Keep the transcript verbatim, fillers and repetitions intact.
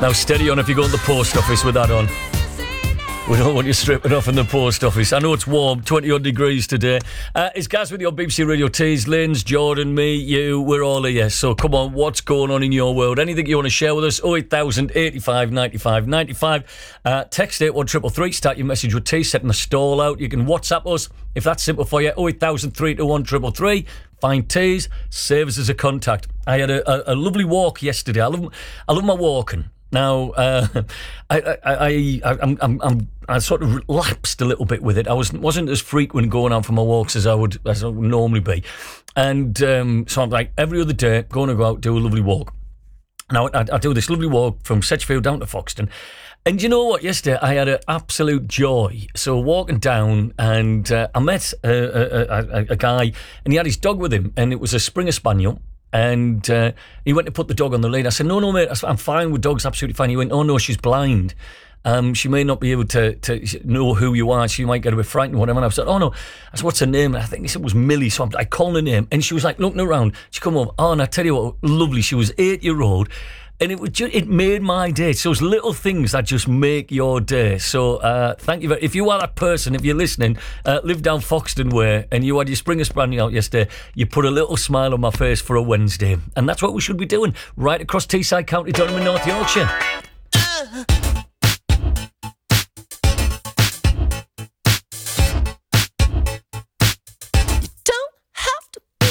Now steady on if you go to the post office with that on. We don't want you stripping off in the post office. I know it's warm, twenty odd degrees today. Uh, it's Gaz with your B B C Radio Tees. Lynn's, Jordan, me, you, we're all here. So come on, what's going on in your world? Anything you want to share with us? oh eight thousand, eighty-five, ninety-five, ninety-five. Uh, text eight one three three three. Start your message with T, setting the stall out. You can WhatsApp us if that's simple for you. oh eight thousand, three two one, three three three. Find Tees, save us as a contact. I had a, a, a lovely walk yesterday. I love, I love my walking. Now, uh, I, I, I, I, I'm, I'm, I'm, I sort of lapsed a little bit with it. I was, wasn't as frequent going out for my walks as I would, as I would normally be. And um, so I'm like, every other day, going to go out, do a lovely walk. Now, I, I do this lovely walk from Sedgefield down to Foxton. And you know what? Yesterday, I had an absolute joy. So walking down, and uh, I met a, a, a, a guy, and he had his dog with him, and it was a Springer Spaniel. And uh, he went to put the dog on the lead. I said, no, no, mate, I'm fine with dogs, absolutely fine. He went, oh, no, she's blind. Um, she may not be able to, to know who you are. She might get a bit frightened or whatever. And I said, oh, no. I said, what's her name? And I think he said it was Millie. So I called her name. And she was like looking around. She come over. Oh, and I tell you what, lovely. She was eight-year-old. And it was just, it made my day. So those little things that just make your day. So uh, thank you. Very, if you are that person, if you're listening, uh, live down Foxton Way, and you had your Springer Spaniel out yesterday, you put a little smile on my face for a Wednesday. And that's what we should be doing right across Teesside County, Durham and North Yorkshire.